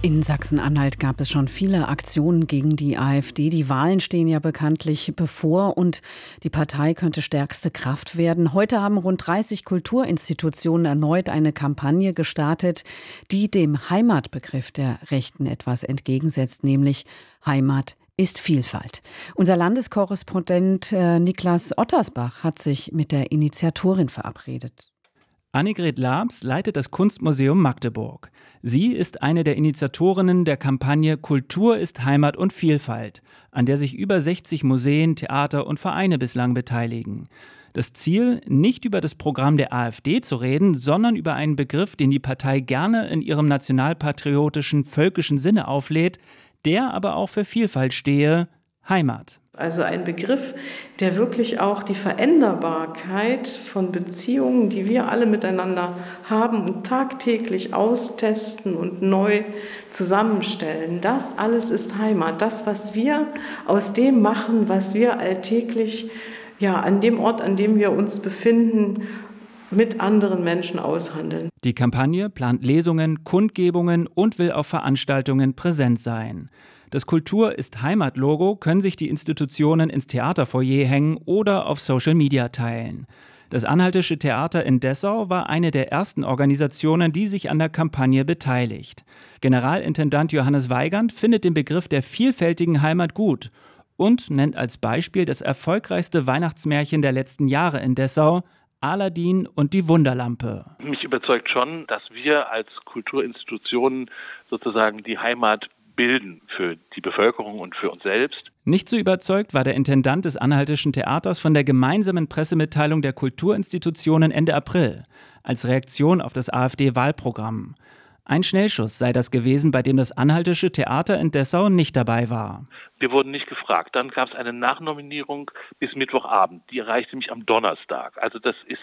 In Sachsen-Anhalt gab es schon viele Aktionen gegen die AfD. Die Wahlen stehen ja bekanntlich bevor und die Partei könnte stärkste Kraft werden. Heute haben rund 30 Kulturinstitutionen erneut eine Kampagne gestartet, die dem Heimatbegriff der Rechten etwas entgegensetzt, nämlich Heimat ist Vielfalt. Unser Landeskorrespondent Niklas Ottersbach hat sich mit der Initiatorin verabredet. Annegret Laabs leitet das Kunstmuseum Magdeburg. Sie ist eine der Initiatorinnen der Kampagne Kultur ist Heimat und Vielfalt, an der sich über 60 Museen, Theater und Vereine bislang beteiligen. Das Ziel, nicht über das Programm der AfD zu reden, sondern über einen Begriff, den die Partei gerne in ihrem nationalpatriotischen, völkischen Sinne auflädt, der aber auch für Vielfalt stehe: Heimat. Also ein Begriff, der wirklich auch die Veränderbarkeit von Beziehungen, die wir alle miteinander haben und tagtäglich austesten und neu zusammenstellen. Das alles ist Heimat. Das, was wir aus dem machen, was wir alltäglich, an dem Ort, an dem wir uns befinden, mit anderen Menschen aushandeln. Die Kampagne plant Lesungen, Kundgebungen und will auf Veranstaltungen präsent sein. Das Kultur ist Heimat-Logo können sich die Institutionen ins Theaterfoyer hängen oder auf Social Media teilen. Das Anhaltische Theater in Dessau war eine der ersten Organisationen, die sich an der Kampagne beteiligt. Generalintendant Johannes Weigand findet den Begriff der vielfältigen Heimat gut und nennt als Beispiel das erfolgreichste Weihnachtsmärchen der letzten Jahre in Dessau: Aladin und die Wunderlampe. Mich überzeugt schon, dass wir als Kulturinstitutionen sozusagen die Heimat bilden für die Bevölkerung und für uns selbst. Nicht so überzeugt war der Intendant des Anhaltischen Theaters von der gemeinsamen Pressemitteilung der Kulturinstitutionen Ende April als Reaktion auf das AfD-Wahlprogramm. Ein Schnellschuss sei das gewesen, bei dem das Anhaltische Theater in Dessau nicht dabei war. Wir wurden nicht gefragt. Dann gab es eine Nachnominierung bis Mittwochabend. Die erreichte mich am Donnerstag. Also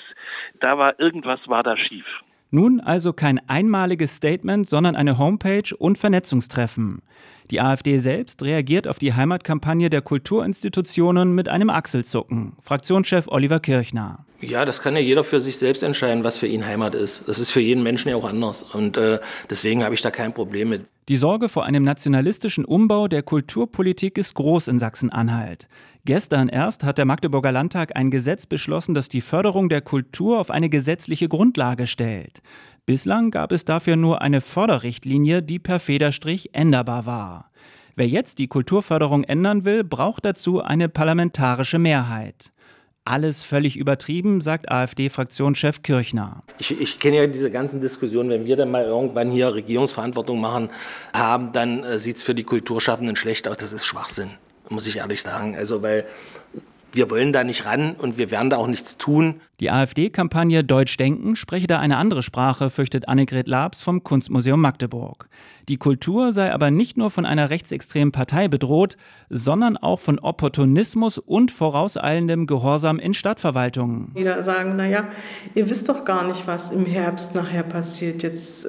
irgendwas war da schief. Nun also kein einmaliges Statement, sondern eine Homepage und Vernetzungstreffen. Die AfD selbst reagiert auf die Heimatkampagne der Kulturinstitutionen mit einem Achselzucken. Fraktionschef Oliver Kirchner. Ja, das kann ja jeder für sich selbst entscheiden, was für ihn Heimat ist. Das ist für jeden Menschen ja auch anders. Und deswegen habe ich da kein Problem mit. Die Sorge vor einem nationalistischen Umbau der Kulturpolitik ist groß in Sachsen-Anhalt. Gestern erst hat der Magdeburger Landtag ein Gesetz beschlossen, das die Förderung der Kultur auf eine gesetzliche Grundlage stellt. Bislang gab es dafür nur eine Förderrichtlinie, die per Federstrich änderbar war. Wer jetzt die Kulturförderung ändern will, braucht dazu eine parlamentarische Mehrheit. Alles völlig übertrieben, sagt AfD-Fraktionschef Kirchner. Ich kenne ja diese ganzen Diskussionen, wenn wir dann mal irgendwann hier Regierungsverantwortung haben, dann sieht es für die Kulturschaffenden schlecht aus. Das ist Schwachsinn, muss ich ehrlich sagen. Also, weil wir wollen da nicht ran und wir werden da auch nichts tun. Die AfD-Kampagne Deutsch denken spreche da eine andere Sprache, fürchtet Annegret Laabs vom Kunstmuseum Magdeburg. Die Kultur sei aber nicht nur von einer rechtsextremen Partei bedroht, sondern auch von Opportunismus und vorauseilendem Gehorsam in Stadtverwaltungen. Wieder sagen, ihr wisst doch gar nicht, was im Herbst nachher passiert. Jetzt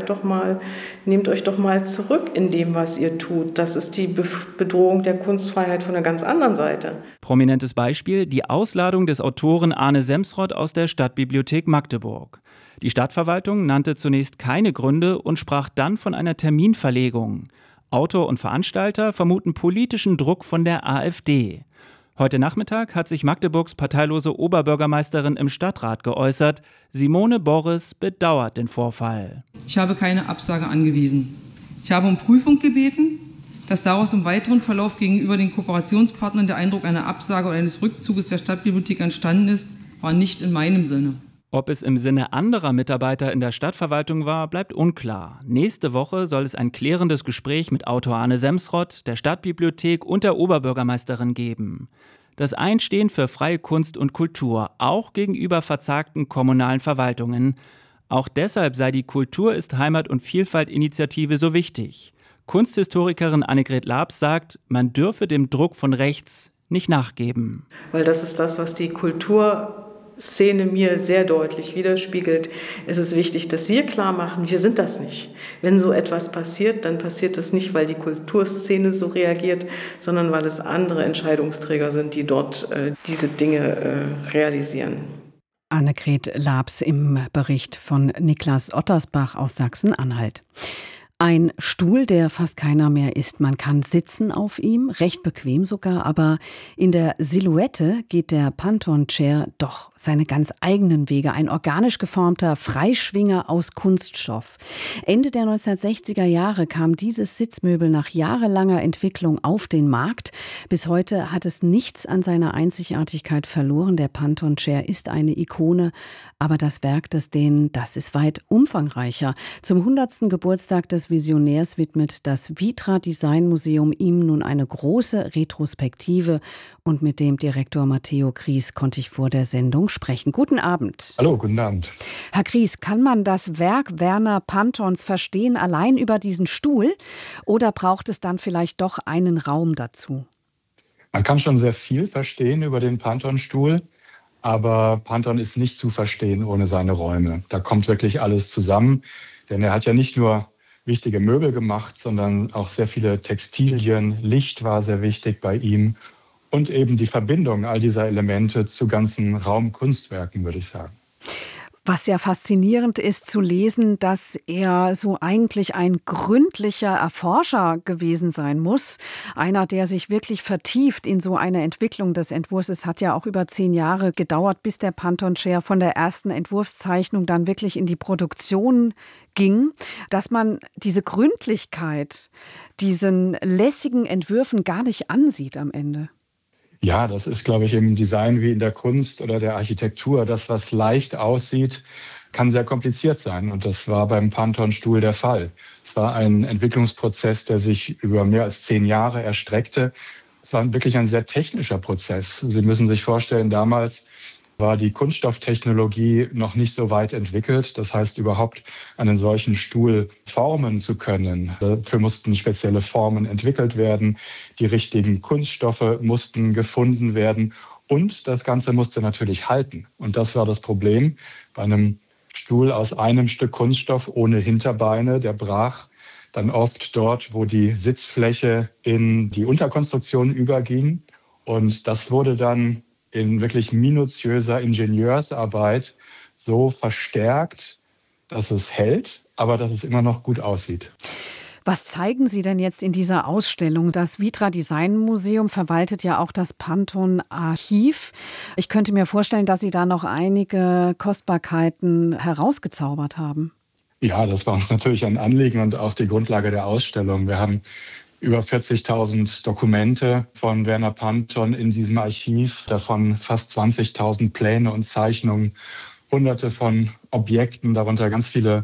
nehmt euch doch mal zurück in dem, was ihr tut. Das ist die Bedrohung der Kunstfreiheit von einer ganz anderen Seite. Prominentes Beispiel: die Ausladung des Autoren Arne Semsrott aus der Stadtbibliothek Magdeburg. Die Stadtverwaltung nannte zunächst keine Gründe und sprach dann von einer Terminverlegung. Autor und Veranstalter vermuten politischen Druck von der AfD. Heute Nachmittag hat sich Magdeburgs parteilose Oberbürgermeisterin im Stadtrat geäußert. Simone Boris bedauert den Vorfall. Ich habe keine Absage angewiesen. Ich habe um Prüfung gebeten. Dass daraus im weiteren Verlauf gegenüber den Kooperationspartnern der Eindruck einer Absage oder eines Rückzuges der Stadtbibliothek entstanden ist, war nicht in meinem Sinne. Ob es im Sinne anderer Mitarbeiter in der Stadtverwaltung war, bleibt unklar. Nächste Woche soll es ein klärendes Gespräch mit Autor Arne Semsrott, der Stadtbibliothek und der Oberbürgermeisterin geben. Das Einstehen für freie Kunst und Kultur, auch gegenüber verzagten kommunalen Verwaltungen. Auch deshalb sei die Kultur ist Heimat- und Vielfalt-Initiative so wichtig. Kunsthistorikerin Annegret Laabs sagt, man dürfe dem Druck von rechts nicht nachgeben. Weil das ist das, was die Kulturszene mir sehr deutlich widerspiegelt. Es ist wichtig, dass wir klar machen, wir sind das nicht. Wenn so etwas passiert, dann passiert das nicht, weil die Kulturszene so reagiert, sondern weil es andere Entscheidungsträger sind, die dort diese Dinge realisieren. Annegret Laabs im Bericht von Niklas Ottersbach aus Sachsen-Anhalt. Ein Stuhl, der fast keiner mehr ist. Man kann sitzen auf ihm, recht bequem sogar, aber in der Silhouette geht der Panton Chair doch seine ganz eigenen Wege. Ein organisch geformter Freischwinger aus Kunststoff. Ende der 1960er Jahre kam dieses Sitzmöbel nach jahrelanger Entwicklung auf den Markt. Bis heute hat es nichts an seiner Einzigartigkeit verloren. Der Panton Chair ist eine Ikone, aber das Werk des Dänen, das ist weit umfangreicher. Zum 100. Geburtstag des Visionärs widmet das Vitra Design Museum ihm nun eine große Retrospektive. Und mit dem Direktor Matteo Kries konnte ich vor der Sendung sprechen. Guten Abend. Hallo, guten Abend. Herr Kries, kann man das Werk Werner Pantons verstehen allein über diesen Stuhl oder braucht es dann vielleicht doch einen Raum dazu? Man kann schon sehr viel verstehen über den Panton-Stuhl, aber Panton ist nicht zu verstehen ohne seine Räume. Da kommt wirklich alles zusammen, denn er hat ja nicht nur wichtige Möbel gemacht, sondern auch sehr viele Textilien. Licht war sehr wichtig bei ihm und eben die Verbindung all dieser Elemente zu ganzen Raumkunstwerken, würde ich sagen. Was ja faszinierend ist zu lesen, dass er so eigentlich ein gründlicher Erforscher gewesen sein muss. Einer, der sich wirklich vertieft in so eine Entwicklung des Entwurfs. Es hat ja auch über 10 Jahre gedauert, bis der Panton Chair von der ersten Entwurfszeichnung dann wirklich in die Produktion ging. Dass man diese Gründlichkeit, diesen lässigen Entwürfen gar nicht ansieht am Ende. Ja, das ist, glaube ich, im Design wie in der Kunst oder der Architektur. Das, was leicht aussieht, kann sehr kompliziert sein. Und das war beim Panton-Stuhl der Fall. Es war ein Entwicklungsprozess, der sich über mehr als 10 Jahre erstreckte. Es war wirklich ein sehr technischer Prozess. Sie müssen sich vorstellen, damals war die Kunststofftechnologie noch nicht so weit entwickelt. Das heißt, überhaupt einen solchen Stuhl formen zu können. Dafür mussten spezielle Formen entwickelt werden. Die richtigen Kunststoffe mussten gefunden werden. Und das Ganze musste natürlich halten. Und das war das Problem bei einem Stuhl aus einem Stück Kunststoff ohne Hinterbeine. Der brach dann oft dort, wo die Sitzfläche in die Unterkonstruktion überging. Und das wurde dann in wirklich minutiöser Ingenieursarbeit so verstärkt, dass es hält, aber dass es immer noch gut aussieht. Was zeigen Sie denn jetzt in dieser Ausstellung? Das Vitra Design Museum verwaltet ja auch das Panton Archiv. Ich könnte mir vorstellen, dass Sie da noch einige Kostbarkeiten herausgezaubert haben. Ja, das war uns natürlich ein Anliegen und auch die Grundlage der Ausstellung. Wir haben über 40.000 Dokumente von Werner Panton in diesem Archiv, davon fast 20.000 Pläne und Zeichnungen, Hunderte von Objekten, darunter ganz viele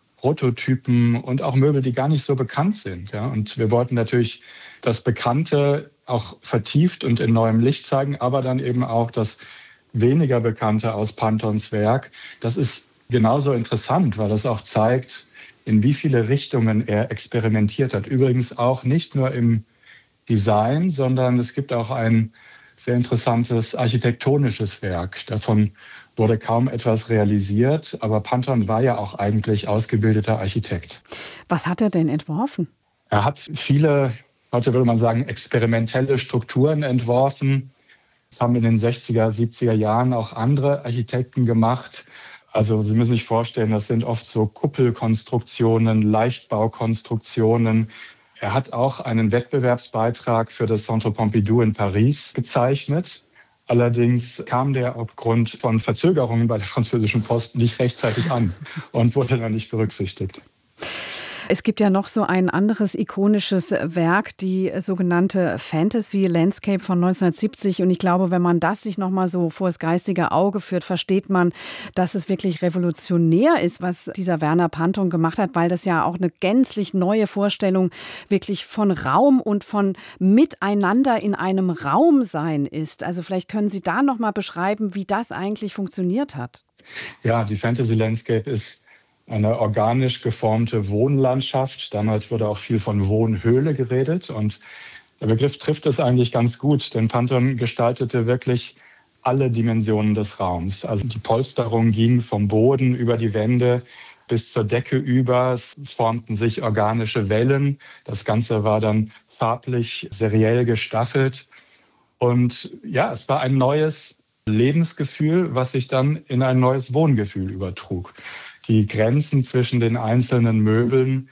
Prototypen und auch Möbel, die gar nicht so bekannt sind. Ja. Und wir wollten natürlich das Bekannte auch vertieft und in neuem Licht zeigen, aber dann eben auch das weniger Bekannte aus Pantons Werk. Das ist genauso interessant, weil das auch zeigt, in wie viele Richtungen er experimentiert hat. Übrigens auch nicht nur im Design, sondern es gibt auch ein sehr interessantes architektonisches Werk. Davon wurde kaum etwas realisiert, aber Panton war ja auch eigentlich ausgebildeter Architekt. Was hat er denn entworfen? Er hat viele, heute würde man sagen, experimentelle Strukturen entworfen. Das haben in den 60er, 70er Jahren auch andere Architekten gemacht. Also Sie müssen sich vorstellen, das sind oft so Kuppelkonstruktionen, Leichtbaukonstruktionen. Er hat auch einen Wettbewerbsbeitrag für das Centre Pompidou in Paris gezeichnet. Allerdings kam der aufgrund von Verzögerungen bei der französischen Post nicht rechtzeitig an und wurde dann nicht berücksichtigt. Es gibt ja noch so ein anderes ikonisches Werk, die sogenannte Fantasy Landscape von 1970. Und ich glaube, wenn man das sich noch mal so vor das geistige Auge führt, versteht man, dass es wirklich revolutionär ist, was dieser Werner Panton gemacht hat, weil das ja auch eine gänzlich neue Vorstellung wirklich von Raum und von Miteinander in einem Raum sein ist. Also vielleicht können Sie da noch mal beschreiben, wie das eigentlich funktioniert hat. Ja, die Fantasy Landscape ist eine organisch geformte Wohnlandschaft. Damals wurde auch viel von Wohnhöhle geredet und der Begriff trifft es eigentlich ganz gut, denn Panton gestaltete wirklich alle Dimensionen des Raums. Also die Polsterung ging vom Boden über die Wände bis zur Decke über. Es formten sich organische Wellen. Das Ganze war dann farblich seriell gestaffelt. Und ja, es war ein neues Lebensgefühl, was sich dann in ein neues Wohngefühl übertrug. Die Grenzen zwischen den einzelnen Möbeln,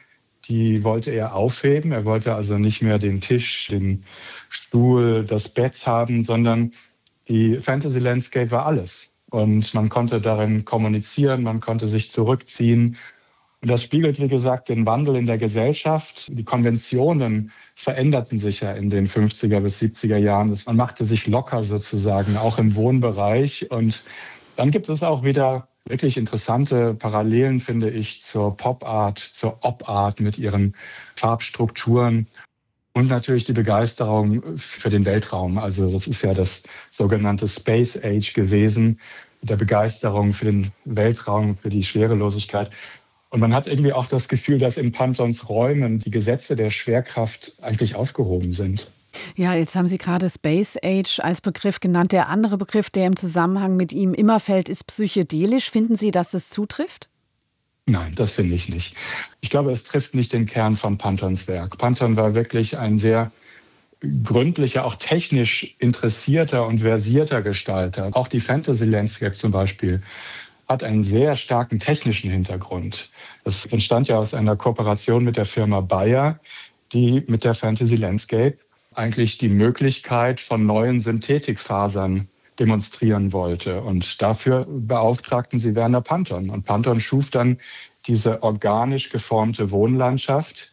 die wollte er aufheben. Er wollte also nicht mehr den Tisch, den Stuhl, das Bett haben, sondern die Fantasy Landscape war alles. Und man konnte darin kommunizieren, man konnte sich zurückziehen. Und das spiegelt, wie gesagt, den Wandel in der Gesellschaft. Die Konventionen veränderten sich ja in den 50er bis 70er Jahren. Man machte sich locker sozusagen, auch im Wohnbereich. Und dann gibt es auch wieder wirklich interessante Parallelen, finde ich, zur Pop-Art, zur Op-Art mit ihren Farbstrukturen. Und natürlich die Begeisterung für den Weltraum. Also das ist ja das sogenannte Space Age gewesen, mit der Begeisterung für den Weltraum, für die Schwerelosigkeit. Und man hat irgendwie auch das Gefühl, dass in Pantons Räumen die Gesetze der Schwerkraft eigentlich aufgehoben sind. Ja, jetzt haben Sie gerade Space Age als Begriff genannt. Der andere Begriff, der im Zusammenhang mit ihm immer fällt, ist psychedelisch. Finden Sie, dass das zutrifft? Nein, das finde ich nicht. Ich glaube, es trifft nicht den Kern von Pantons Werk. Panton war wirklich ein sehr gründlicher, auch technisch interessierter und versierter Gestalter. Auch die Fantasy Landscape zum Beispiel hat einen sehr starken technischen Hintergrund. Das entstand ja aus einer Kooperation mit der Firma Bayer, die mit der Fantasy Landscape eigentlich die Möglichkeit von neuen Synthetikfasern demonstrieren wollte. Und dafür beauftragten sie Werner Panton. Und Panton schuf dann diese organisch geformte Wohnlandschaft,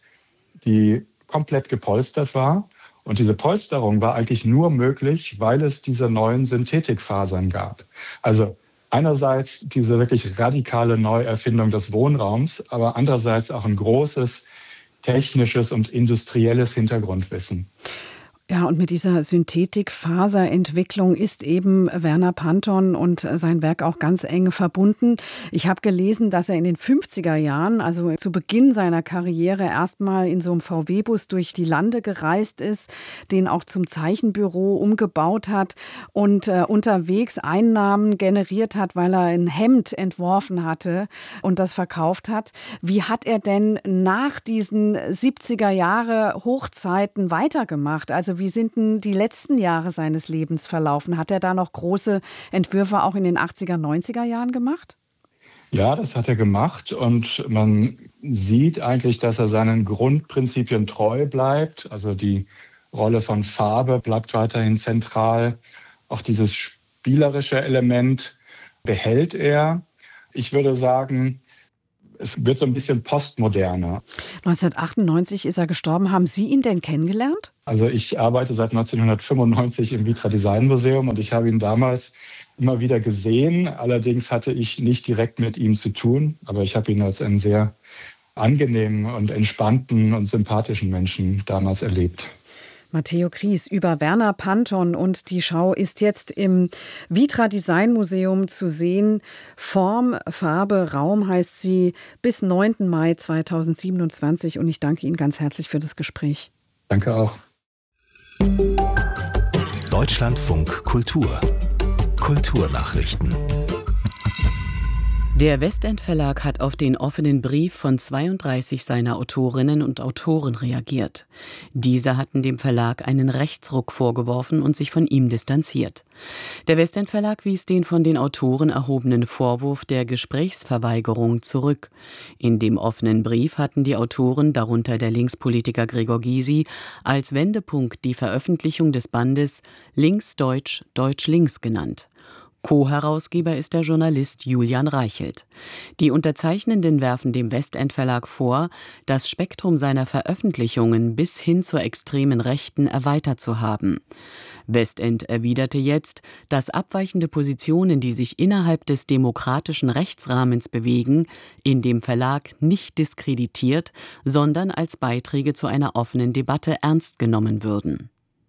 die komplett gepolstert war. Und diese Polsterung war eigentlich nur möglich, weil es diese neuen Synthetikfasern gab. Also einerseits diese wirklich radikale Neuerfindung des Wohnraums, aber andererseits auch ein großes technisches und industrielles Hintergrundwissen. Ja, und mit dieser Synthetikfaserentwicklung ist eben Werner Panton und sein Werk auch ganz eng verbunden. Ich habe gelesen, dass er in den 50er Jahren, also zu Beginn seiner Karriere, erstmal in so einem VW-Bus durch die Lande gereist ist, den auch zum Zeichenbüro umgebaut hat und unterwegs Einnahmen generiert hat, weil er ein Hemd entworfen hatte und das verkauft hat. Wie hat er denn nach diesen 70er Jahre Hochzeiten weitergemacht? Also wie sind denn die letzten Jahre seines Lebens verlaufen? Hat er da noch große Entwürfe auch in den 80er, 90er Jahren gemacht? Ja, das hat er gemacht und man sieht eigentlich, dass er seinen Grundprinzipien treu bleibt. Also die Rolle von Farbe bleibt weiterhin zentral. Auch dieses spielerische Element behält er. Ich würde sagen, es wird so ein bisschen postmoderner. 1998 ist er gestorben. Haben Sie ihn denn kennengelernt? Also ich arbeite seit 1995 im Vitra Design Museum und ich habe ihn damals immer wieder gesehen. Allerdings hatte ich nicht direkt mit ihm zu tun, aber ich habe ihn als einen sehr angenehmen und entspannten und sympathischen Menschen damals erlebt. Matteo Kries über Werner Panton und die Schau ist jetzt im Vitra Design Museum zu sehen. Form, Farbe, Raum heißt sie, bis 9. Mai 2027 und ich danke Ihnen ganz herzlich für das Gespräch. Danke auch. Deutschlandfunk Kultur. Kulturnachrichten. Der Westend Verlag hat auf den offenen Brief von 32 seiner Autorinnen und Autoren reagiert. Diese hatten dem Verlag einen Rechtsruck vorgeworfen und sich von ihm distanziert. Der Westend Verlag wies den von den Autoren erhobenen Vorwurf der Gesprächsverweigerung zurück. In dem offenen Brief hatten die Autoren, darunter der Linkspolitiker Gregor Gysi, als Wendepunkt die Veröffentlichung des Bandes Links-Deutsch, Deutsch-Links genannt. Co-Herausgeber ist der Journalist Julian Reichelt. Die Unterzeichnenden werfen dem Westend Verlag vor, das Spektrum seiner Veröffentlichungen bis hin zur extremen Rechten erweitert zu haben. Westend erwiderte jetzt, dass abweichende Positionen, die sich innerhalb des demokratischen Rechtsrahmens bewegen, in dem Verlag nicht diskreditiert, sondern als Beiträge zu einer offenen Debatte ernst genommen würden.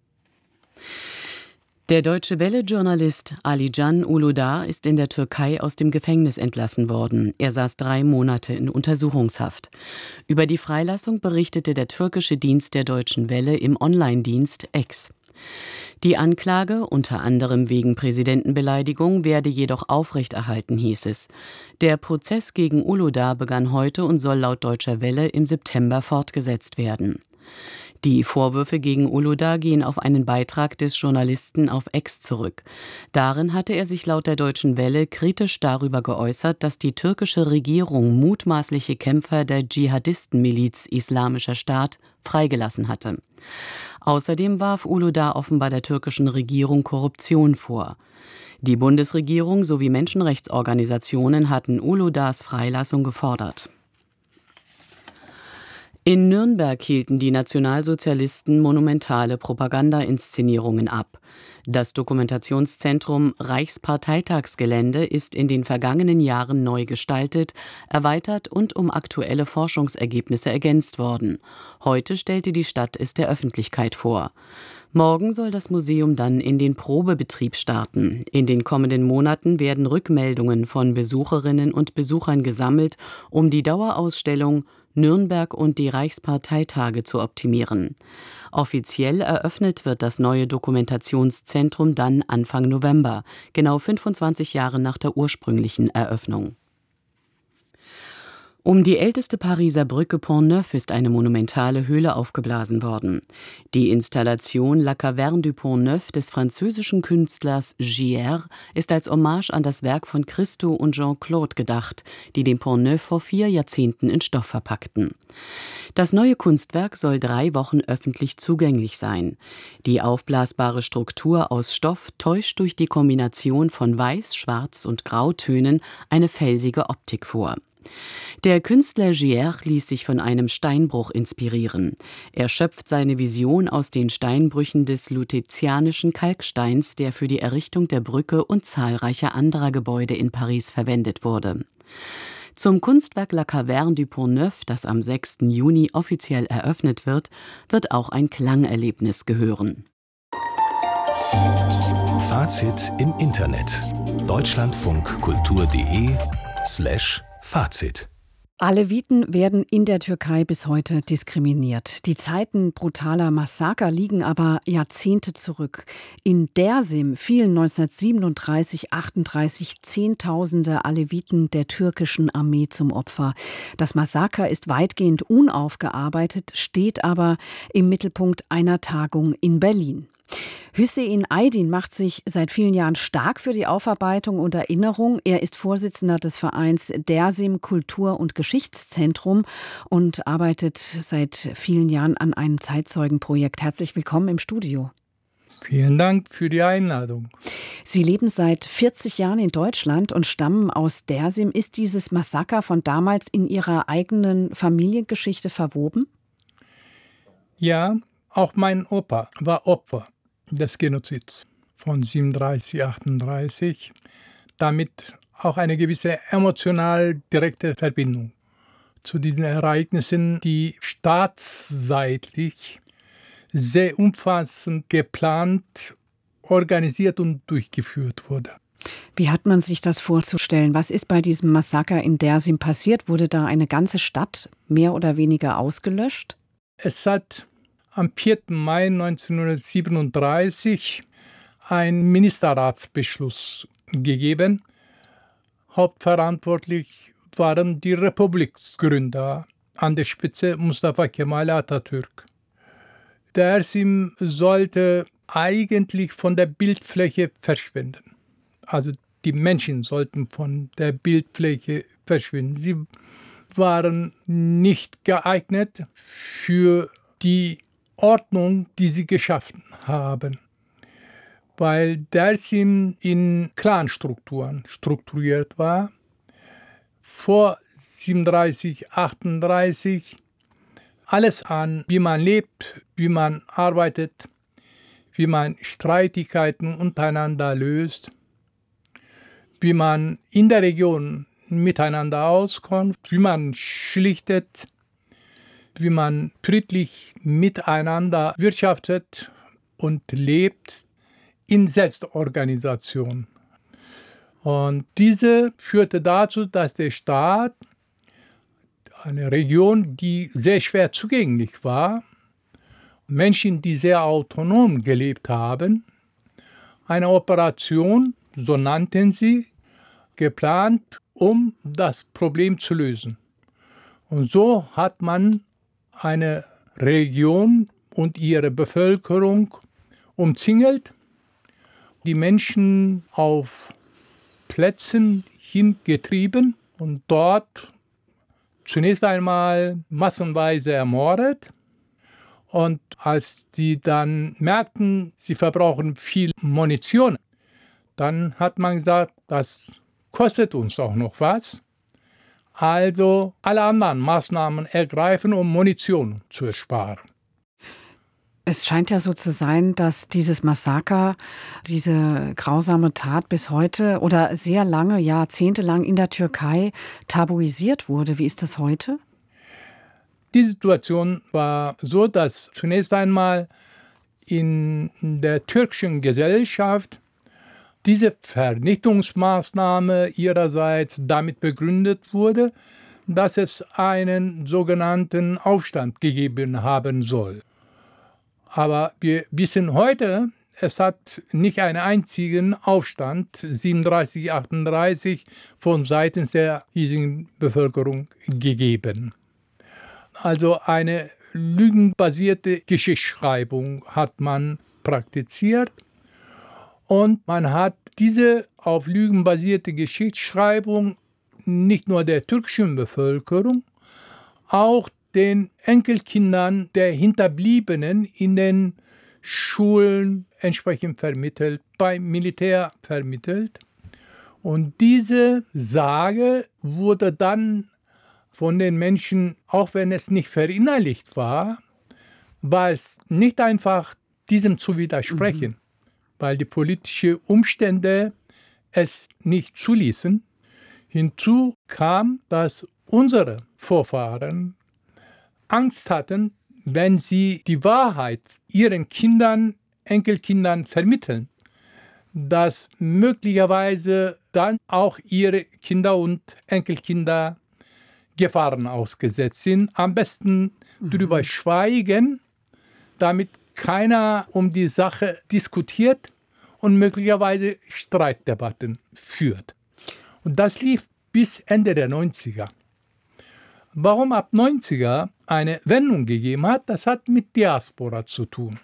Der Deutsche Welle-Journalist Alican Uludağ ist in der Türkei aus dem Gefängnis entlassen worden. Er saß 3 Monate in Untersuchungshaft. Über die Freilassung berichtete der türkische Dienst der Deutschen Welle im Online-Dienst X. Die Anklage, unter anderem wegen Präsidentenbeleidigung, werde jedoch aufrechterhalten, hieß es. Der Prozess gegen Uludağ begann heute und soll laut Deutscher Welle im September fortgesetzt werden. Die Vorwürfe gegen Uludağ gehen auf einen Beitrag des Journalisten auf X zurück. Darin hatte er sich laut der Deutschen Welle kritisch darüber geäußert, dass die türkische Regierung mutmaßliche Kämpfer der Dschihadistenmiliz Islamischer Staat freigelassen hatte. Außerdem warf Uludağ offenbar der türkischen Regierung Korruption vor. Die Bundesregierung sowie Menschenrechtsorganisationen hatten Uludağs Freilassung gefordert. In Nürnberg hielten die Nationalsozialisten monumentale Propaganda-Inszenierungen ab. Das Dokumentationszentrum Reichsparteitagsgelände ist in den vergangenen Jahren neu gestaltet, erweitert und um aktuelle Forschungsergebnisse ergänzt worden. Heute stellte die Stadt es der Öffentlichkeit vor. Morgen soll das Museum dann in den Probebetrieb starten. In den kommenden Monaten werden Rückmeldungen von Besucherinnen und Besuchern gesammelt, um die Dauerausstellung Nürnberg und die Reichsparteitage zu optimieren. Offiziell eröffnet wird das neue Dokumentationszentrum dann Anfang November, genau 25 Jahre nach der ursprünglichen Eröffnung. Um die älteste Pariser Brücke Pont-Neuf ist eine monumentale Höhle aufgeblasen worden. Die Installation La Caverne du Pont-Neuf des französischen Künstlers Gier ist als Hommage an das Werk von Christo und Jean-Claude gedacht, die den Pont-Neuf vor 4 Jahrzehnten in Stoff verpackten. Das neue Kunstwerk soll 3 Wochen öffentlich zugänglich sein. Die aufblasbare Struktur aus Stoff täuscht durch die Kombination von Weiß-, Schwarz- und Grautönen eine felsige Optik vor. Der Künstler Gier ließ sich von einem Steinbruch inspirieren. Er schöpft seine Vision aus den Steinbrüchen des lutezianischen Kalksteins, der für die Errichtung der Brücke und zahlreicher anderer Gebäude in Paris verwendet wurde. Zum Kunstwerk La Caverne du Pont-Neuf, das am 6. Juni offiziell eröffnet wird auch ein Klangerlebnis gehören. Fazit im Internet: deutschlandfunkkultur.de/Fazit. Aleviten werden in der Türkei bis heute diskriminiert. Die Zeiten brutaler Massaker liegen aber Jahrzehnte zurück. In Dersim fielen 1937/38 Zehntausende Aleviten der türkischen Armee zum Opfer. Das Massaker ist weitgehend unaufgearbeitet, steht aber im Mittelpunkt einer Tagung in Berlin. Hüseyin Aydin macht sich seit vielen Jahren stark für die Aufarbeitung und Erinnerung. Er ist Vorsitzender des Vereins Dersim Kultur- und Geschichtszentrum und arbeitet seit vielen Jahren an einem Zeitzeugenprojekt. Herzlich willkommen im Studio. Vielen Dank für die Einladung. Sie leben seit 40 Jahren in Deutschland und stammen aus Dersim. Ist dieses Massaker von damals in Ihrer eigenen Familiengeschichte verwoben? Ja, auch mein Opa war Opfer des Genozids von 37/38, damit auch eine gewisse emotional direkte Verbindung zu diesen Ereignissen, die staatsseitig sehr umfassend geplant, organisiert und durchgeführt wurde. Wie hat man sich das vorzustellen? Was ist bei diesem Massaker in Dersim passiert? Wurde da eine ganze Stadt mehr oder weniger ausgelöscht? Es hat am 4. Mai 1937 einen Ministerratsbeschluss gegeben. Hauptverantwortlich waren die Republiksgründer, an der Spitze Mustafa Kemal Atatürk. Dersim sollte eigentlich von der Bildfläche verschwinden. Also die Menschen sollten von der Bildfläche verschwinden. Sie waren nicht geeignet für die Ordnung, die sie geschaffen haben, weil Dersim in Clanstrukturen strukturiert war. Vor 37/38 alles an, wie man lebt, wie man arbeitet, wie man Streitigkeiten untereinander löst, wie man in der Region miteinander auskommt, wie man schlichtet, wie man friedlich miteinander wirtschaftet und lebt in Selbstorganisation. Und diese führte dazu, dass der Staat, eine Region, die sehr schwer zugänglich war, Menschen, die sehr autonom gelebt haben, eine Operation, so nannten sie, geplant, um das Problem zu lösen. Und so hat man eine Region und ihre Bevölkerung umzingelt, die Menschen auf Plätzen hingetrieben und dort zunächst einmal massenweise ermordet. Und als sie dann merkten, sie verbrauchen viel Munition, dann hat man gesagt, das kostet uns auch noch was. Also alle anderen Maßnahmen ergreifen, um Munition zu ersparen. Es scheint ja so zu sein, dass dieses Massaker, diese grausame Tat bis heute oder sehr lange, jahrzehntelang in der Türkei tabuisiert wurde. Wie ist das heute? Die Situation war so, dass zunächst einmal in der türkischen Gesellschaft diese Vernichtungsmaßnahme ihrerseits damit begründet wurde, dass es einen sogenannten Aufstand gegeben haben soll. Aber wir wissen heute, es hat nicht einen einzigen Aufstand 37, 38 von Seiten der hiesigen Bevölkerung gegeben. Also eine lügenbasierte Geschichtsschreibung hat man praktiziert und man hat diese auf Lügen basierte Geschichtsschreibung nicht nur der türkischen Bevölkerung, auch den Enkelkindern der Hinterbliebenen in den Schulen entsprechend vermittelt, beim Militär vermittelt. Und diese Sage wurde dann von den Menschen, auch wenn es nicht verinnerlicht war es nicht einfach, diesem zu widersprechen, weil die politischen Umstände es nicht zuließen. Hinzu kam, dass unsere Vorfahren Angst hatten, wenn sie die Wahrheit ihren Kindern, Enkelkindern vermitteln, dass möglicherweise dann auch ihre Kinder und Enkelkinder Gefahren ausgesetzt sind. Am besten darüber schweigen, damit keiner um die Sache diskutiert und möglicherweise Streitdebatten führt. Und das lief bis Ende der 90er. Warum ab 90er eine Wendung gegeben hat, das hat mit Diaspora zu tun.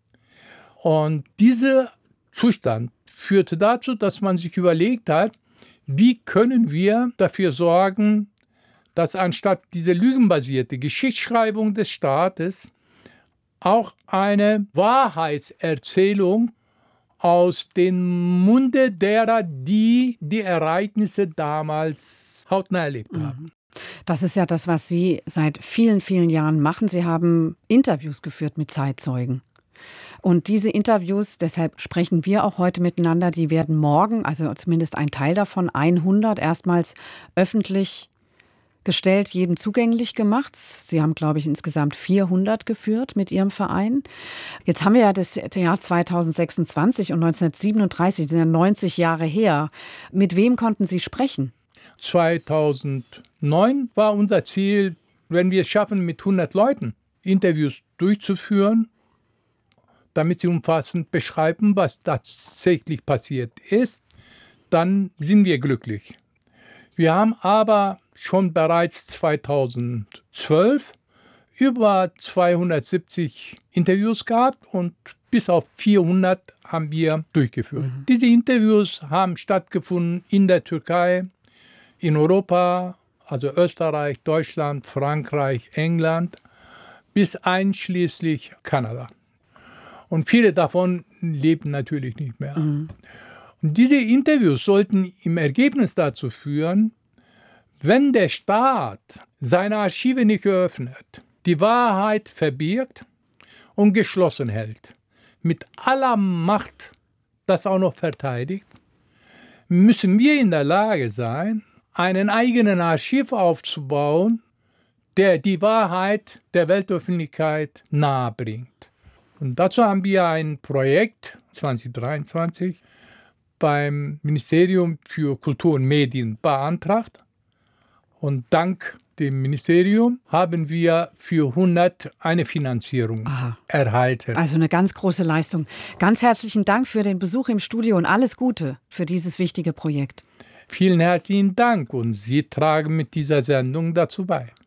Und dieser Zustand führte dazu, dass man sich überlegt hat, wie können wir dafür sorgen, dass anstatt diese lügenbasierte Geschichtsschreibung des Staates auch eine Wahrheitserzählung aus dem Munde derer, die die Ereignisse damals hautnah erlebt haben. Das ist ja das, was Sie seit vielen, vielen Jahren machen. Sie haben Interviews geführt mit Zeitzeugen. Und diese Interviews, deshalb sprechen wir auch heute miteinander, die werden morgen, also zumindest ein Teil davon, 100 erstmals öffentlich gestellt, jedem zugänglich gemacht. Sie haben, glaube ich, insgesamt 400 geführt mit Ihrem Verein. Jetzt haben wir ja das Jahr 2026 und 1937, sind ja 90 Jahre her. Mit wem konnten Sie sprechen? 2009 war unser Ziel, wenn wir es schaffen, mit 100 Leuten Interviews durchzuführen, damit sie umfassend beschreiben, was tatsächlich passiert ist, dann sind wir glücklich. Wir haben aber schon bereits 2012 über 270 Interviews gehabt und bis auf 400 haben wir durchgeführt. Diese Interviews haben stattgefunden in der Türkei, in Europa, also Österreich, Deutschland, Frankreich, England, bis einschließlich Kanada. Und viele davon leben natürlich nicht mehr. Und diese Interviews sollten im Ergebnis dazu führen, wenn der Staat seine Archive nicht öffnet, die Wahrheit verbirgt und geschlossen hält, mit aller Macht das auch noch verteidigt, müssen wir in der Lage sein, einen eigenen Archiv aufzubauen, der die Wahrheit der Weltöffentlichkeit nahebringt. Und dazu haben wir ein Projekt 2023 beim Ministerium für Kultur und Medien beantragt. Und dank dem Ministerium haben wir für 100 eine Finanzierung erhalten. Also eine ganz große Leistung. Ganz herzlichen Dank für den Besuch im Studio und alles Gute für dieses wichtige Projekt. Vielen herzlichen Dank und Sie tragen mit dieser Sendung dazu bei.